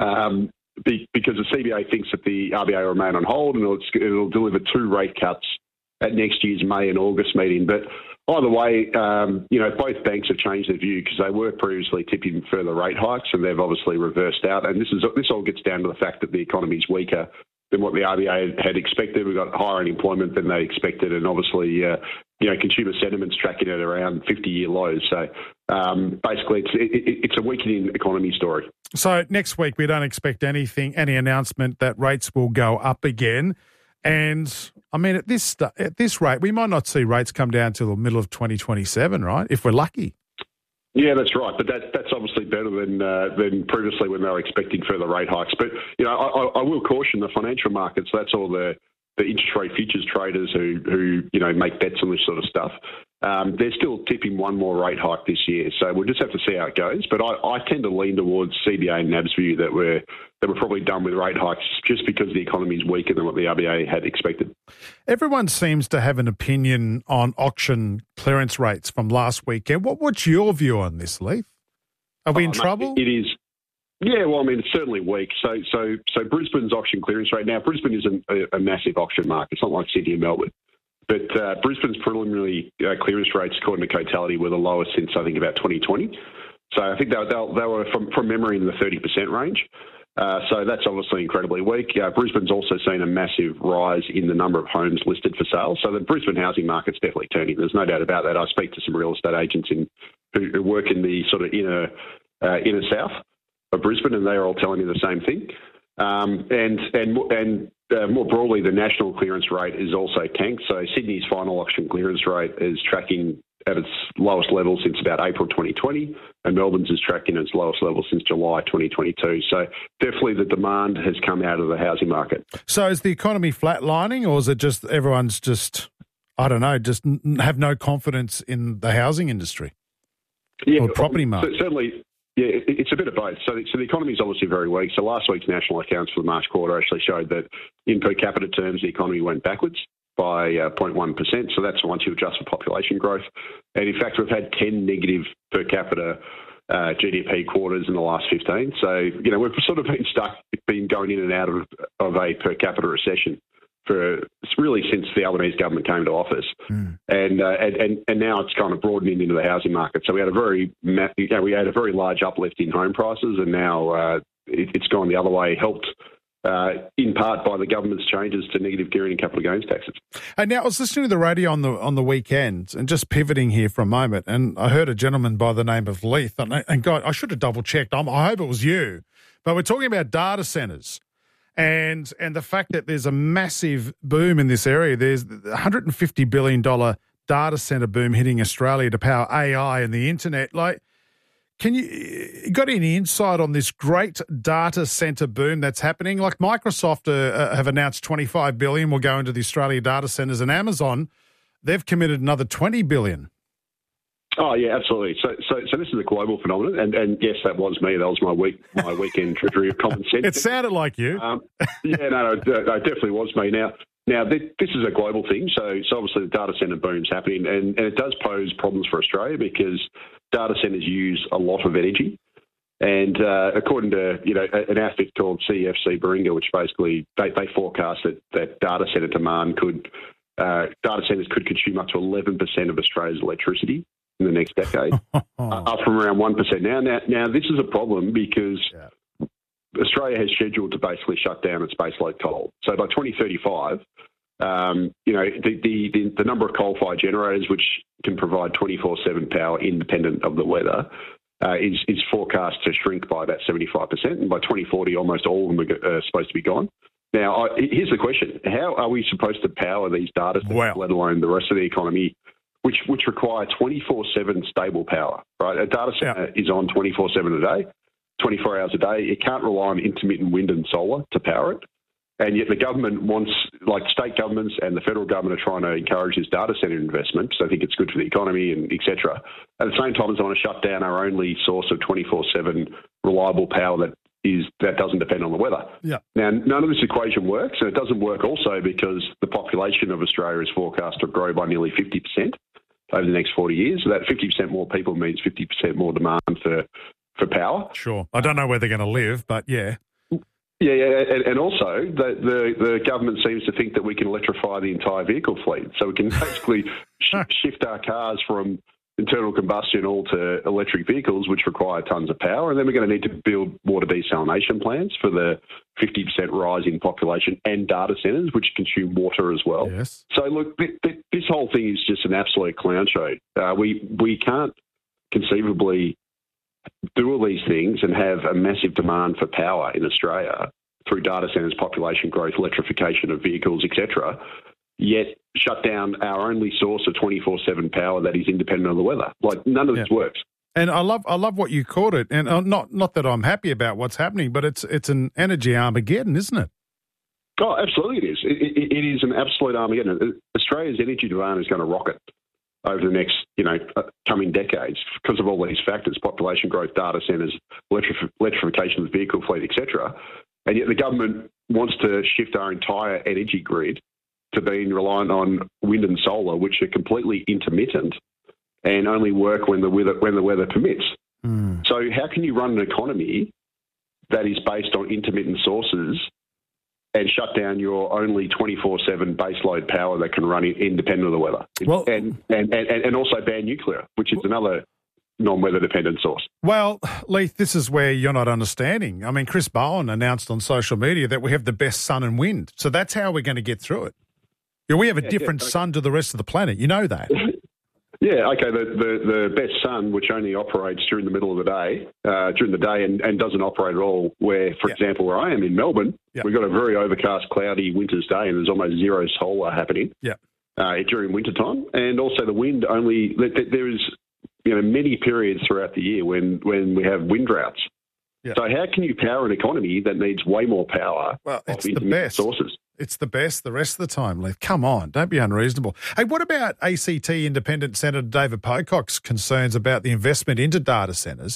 Because the CBA thinks that the RBA will remain on hold and it'll deliver 2 rate cuts at next year's May and August meeting. But either way, both banks have changed their view because they were previously tipping further rate hikes and they've obviously reversed out. And this all gets down to the fact that the economy is weaker than what the RBA had expected. We've got higher unemployment than they expected, and obviously, consumer sentiment's tracking at around 50-year lows. So basically, it's a weakening economy story. So next week, we don't expect any announcement that rates will go up again. And I mean, at this rate, we might not see rates come down till the middle of 2027, right? If we're lucky. Yeah, that's right. But that's obviously better than previously when they were expecting further rate hikes. But, I will caution the financial markets. That's all the interest rate futures traders who make bets on this sort of stuff. They're still tipping 1 more rate hike this year. So we'll just have to see how it goes. But I tend to lean towards CBA and NAB's view that we're probably done with rate hikes just because the economy is weaker than what the RBA had expected. Everyone seems to have an opinion on auction clearance rates from last weekend. What's your view on this, Leith? Are we in trouble? It is. Yeah, well, I mean, it's certainly weak. So Brisbane's auction clearance rate. Now, Brisbane isn't a massive auction market. It's not like Sydney and Melbourne. But Brisbane's preliminary clearance rates, according to Cotality, were the lowest since, I think, about 2020. So I think they were, from memory, in the 30% range. So that's obviously incredibly weak. Brisbane's also seen a massive rise in the number of homes listed for sale. So the Brisbane housing market's definitely turning. There's no doubt about that. I speak to some real estate agents who work in the sort of inner south of Brisbane, and they're all telling me the same thing. More broadly, the national clearance rate is also tanked. So Sydney's final auction clearance rate is tracking at its lowest level since about April 2020, and Melbourne's is tracking at its lowest level since July 2022. So definitely the demand has come out of the housing market. So is the economy flatlining, or is it just everyone's just have no confidence in the housing industry or property market? Certainly. Yeah, it's a bit of both. So the economy is obviously very weak. So last week's national accounts for the March quarter actually showed that in per capita terms, the economy went backwards by 0.1%. So that's once you adjust for population growth. And in fact, we've had 10 negative per capita GDP quarters in the last 15. So, we've sort of been going in and out of a per capita recession for really since the Albanese government came to office, and now it's kind of broadening into the housing market. So we had a very large uplift in home prices, and now it's gone the other way, helped in part by the government's changes to negative gearing and capital gains taxes. And now I was listening to the radio on the weekend, and just pivoting here for a moment, and I heard a gentleman by the name of Leith, and God, I should have double checked. I hope it was you, but we're talking about data centres. And the fact that there's a massive boom in this area. There's $150 billion data centre boom hitting Australia to power AI and the internet. Like, you got any insight on this great data centre boom that's happening? Like Microsoft have announced $25 billion will go into the Australia data centres, and Amazon, they've committed another $20 billion. Oh, yeah, absolutely. So this is a global phenomenon, and yes, that was me. That was my weekend treasury of common sense. It sounded like you. It definitely was me. Now this is a global thing, so obviously the data centre boom's happening, and it does pose problems for Australia because data centres use a lot of energy. And according to an outfit called CEFC Baringa, which basically they forecast that data centre demand data centres could consume up to 11% of Australia's electricity in the next decade, up from around 1% now. Now, this is a problem because Australia has scheduled to basically shut down its baseload coal. So by 2035, the number of coal-fired generators which can provide 24/7 power independent of the weather is forecast to shrink by about 75%. And by 2040, almost all of them are supposed to be gone. Now, here's the question. How are we supposed to power these data centers, let alone the rest of the economy, which require 24/7 stable power, right? A data center is on 24/7 a day, 24 hours a day. It can't rely on intermittent wind and solar to power it. And yet the government wants, like state governments and the federal government are trying to encourage this data centre investment because they think it's good for the economy and et cetera. At the same time, they want to shut down our only source of 24/7 reliable power that doesn't depend on the weather. Yeah. Now, none of this equation works, and it doesn't work also because the population of Australia is forecast to grow by nearly 50% over the next 40 years. So that 50% more people means 50% more demand for power. Sure. I don't know where they're going to live, but yeah. Yeah, and also the government seems to think that we can electrify the entire vehicle fleet. So we can basically shift our cars from internal combustion all to electric vehicles, which require tons of power. And then we're going to need to build water desalination plants for the 50% rise in population and data centres, which consume water as well. Yes. So, look, this whole thing is just an absolute clown show. We can't conceivably do all these things and have a massive demand for power in Australia through data centres, population growth, electrification of vehicles, etc., yet shut down our only source of 24/7 power that is independent of the weather. Like, none of this works. And I love what you called it. And not that I'm happy about what's happening, but it's an energy Armageddon, isn't it? Oh, absolutely it is. It is an absolute Armageddon. Australia's energy demand is going to rocket over the next, coming decades because of all these factors: population growth, data centres, electrification of the vehicle fleet, etc. And yet the government wants to shift our entire energy grid to being reliant on wind and solar, which are completely intermittent and only work when the weather permits. So how can you run an economy that is based on intermittent sources and shut down your only 24/7 baseload power that can run independent of the weather? Well, and also ban nuclear, which is another non-weather dependent source. Well, Leith, this is where you're not understanding. I mean, Chris Bowen announced on social media that we have the best sun and wind. So that's how we're going to get through it. We have a different sun to the rest of the planet. You know that. Yeah, okay. The best sun, which only operates during the middle of the day, and doesn't operate at all. Where, for example, where I am in Melbourne, we've got a very overcast, cloudy winter's day, and there's almost zero solar happening. Yeah. During winter time, and also the wind only. There is many periods throughout the year when we have wind droughts. Yeah. So how can you power an economy that needs way more power? Well, it's the best sources. It's the best the rest of the time, Leith. Come on, don't be unreasonable. Hey, what about ACT Independent Senator David Pocock's concerns about the investment into data centres?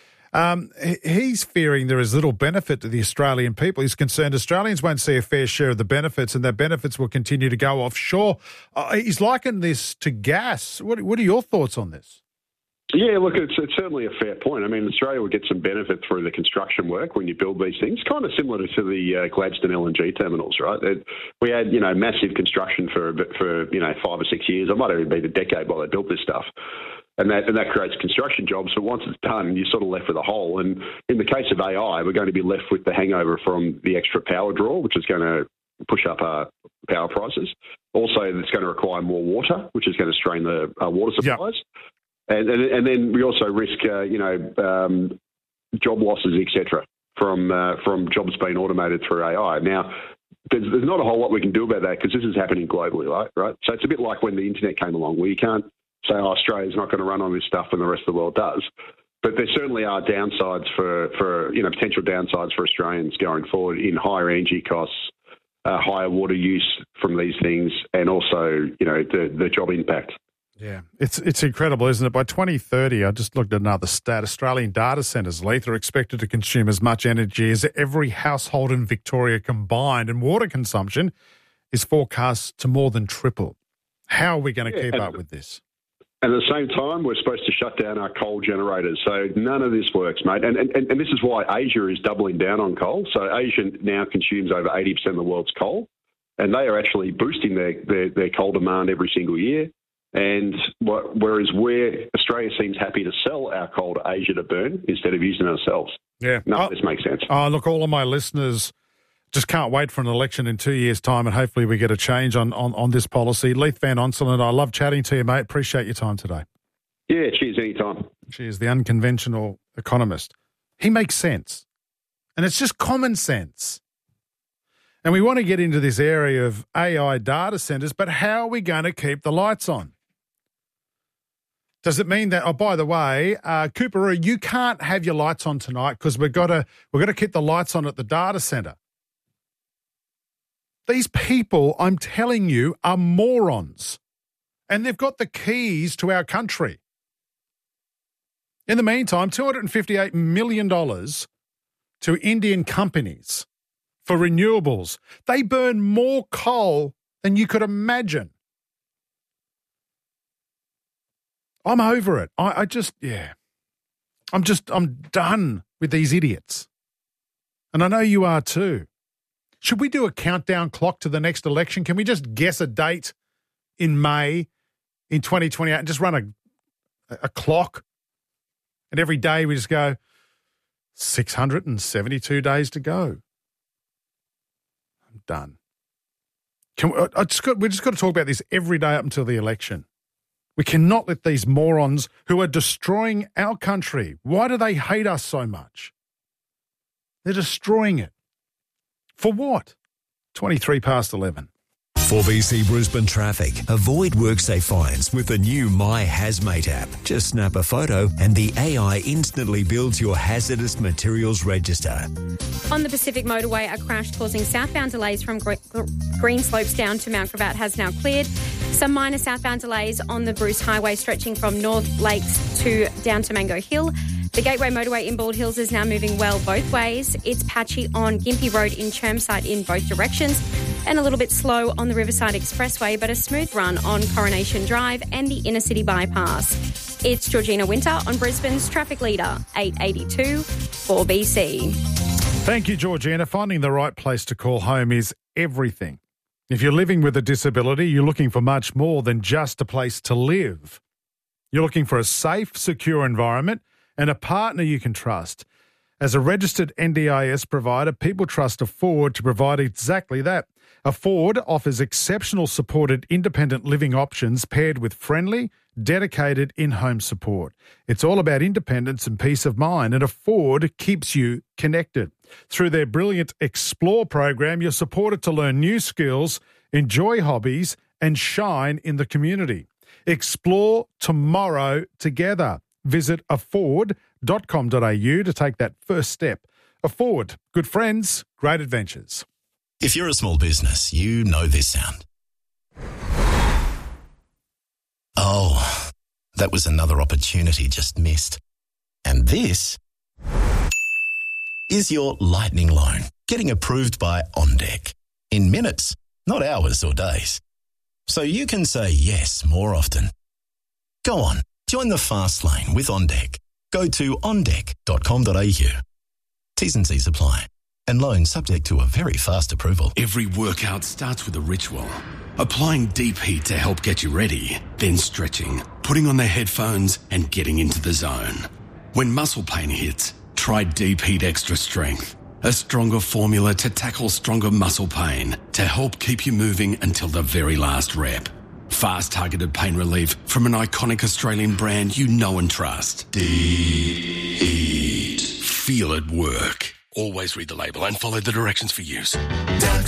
He's fearing there is little benefit to the Australian people. He's concerned Australians won't see a fair share of the benefits and that benefits will continue to go offshore. He's likened this to gas. What are your thoughts on this? Yeah, look, it's certainly a fair point. I mean, Australia would get some benefit through the construction work when you build these things, kind of similar to the Gladstone LNG terminals, right? We had, massive construction for 5 or 6 years. It might even been a decade while they built this stuff. And that creates construction jobs. But once it's done, you're sort of left with a hole. And in the case of AI, we're going to be left with the hangover from the extra power draw, which is going to push up our power prices. Also, it's going to require more water, which is going to strain the water supplies. Yep. And then we also risk, job losses, etc., from jobs being automated through AI. Now, there's not a whole lot we can do about that because this is happening globally, right? So it's a bit like when the internet came along, where you can't say, Australia's not going to run on this stuff when the rest of the world does. But there certainly are downsides for potential downsides for Australians going forward in higher energy costs, higher water use from these things, and also, the job impact. Yeah, it's incredible, isn't it? By 2030, I just looked at another stat. Australian data centres, Leith, are expected to consume as much energy as every household in Victoria combined, and water consumption is forecast to more than triple. How are we going to keep up with this? And at the same time, we're supposed to shut down our coal generators. So none of this works, mate. And this is why Asia is doubling down on coal. So Asia now consumes over 80% of the world's coal, and they are actually boosting their coal demand every single year. And whereas Australia seems happy to sell our coal to Asia to burn instead of using it ourselves. Yeah. None of this makes sense. Look, all of my listeners just can't wait for an election in 2 years' time, and hopefully we get a change on this policy. Leith Van Onselen, I love chatting to you, mate. Appreciate your time today. Yeah, cheers, anytime. Cheers, the unconventional economist. He makes sense. And it's just common sense. And we want to get into this area of AI data centres, but how are we going to keep the lights on? Does it mean that, by the way, Cooperoo, you can't have your lights on tonight because we've got to keep the lights on at the data centre? These people, I'm telling you, are morons. And they've got the keys to our country. In the meantime, $258 million to Indian companies for renewables. They burn more coal than you could imagine. I'm over it. I'm done with these idiots. And I know you are too. Should we do a countdown clock to the next election? Can we just guess a date in May in 2028 and just run a clock? And every day we just go, 672 days to go. I'm done. We just got to talk about this every day up until the election. We cannot let these morons who are destroying our country, why do they hate us so much? They're destroying it. For what? 23 past 11. 4BC Brisbane traffic. Avoid WorkSafe fines with the new My Hazmate app. Just snap a photo and the AI instantly builds your hazardous materials register. On the Pacific Motorway, a crash causing southbound delays from Green Slopes down to Mount Gravatt has now cleared. Some minor southbound delays on the Bruce Highway stretching from North Lakes to down to Mango Hill. The Gateway Motorway in Bald Hills is now moving well both ways. It's patchy on Gympie Road in Chermside in both directions and a little bit slow on the Riverside Expressway, but a smooth run on Coronation Drive and the Inner City Bypass. It's Georgina Winter on Brisbane's Traffic Leader, 882 4BC. Thank you, Georgina. Finding the right place to call home is everything. If you're living with a disability, you're looking for much more than just a place to live. You're looking for a safe, secure environment and a partner you can trust. As a registered NDIS provider, people trust Afford to provide exactly that. Afford offers exceptional supported independent living options paired with friendly, dedicated in-home support. It's all about independence and peace of mind, and Afford keeps you connected. Through their brilliant Explore program, you're supported to learn new skills, enjoy hobbies, and shine in the community. Explore tomorrow together. Visit afford.com.au to take that first step. Afford. Good friends, great adventures. If you're a small business, you know this sound. Oh, that was another opportunity just missed. And this is your lightning loan getting approved by OnDeck in minutes, not hours or days. So you can say yes more often. Go on, join the fast lane with OnDeck. Go to ondeck.com.au. T's and C's apply. And loan subject to a very fast approval. Every workout starts with a ritual. Applying deep heat to help get you ready, then stretching, putting on the headphones and getting into the zone. When muscle pain hits, try Deep Heat Extra Strength, a stronger formula to tackle stronger muscle pain to help keep you moving until the very last rep. Fast targeted pain relief from an iconic Australian brand you know and trust. Deep Heat. Feel it work. Always read the label and follow the directions for use.